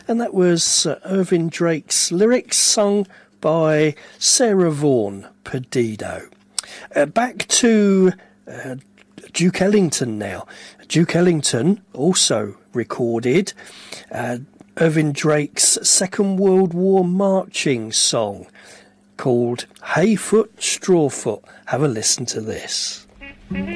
and that was Irving Drake's lyrics sung by Sarah Vaughan Perdido. Back to Duke Ellington now. Duke Ellington also recorded Irving Drake's Second World War marching song called Hayfoot Strawfoot. Have a listen to this.